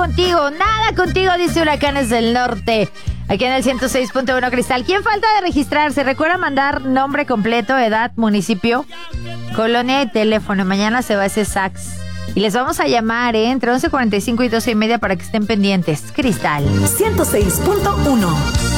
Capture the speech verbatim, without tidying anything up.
contigo, nada contigo, dice Huracanes del Norte. Aquí en el ciento seis punto uno Cristal. ¿Quién falta de registrarse? Recuerda mandar nombre completo, edad, municipio, colonia y teléfono. Mañana se va ese sax. Y les vamos a llamar, ¿eh? Entre once cuarenta y cinco y doce y media para que estén pendientes. Cristal. ciento seis punto uno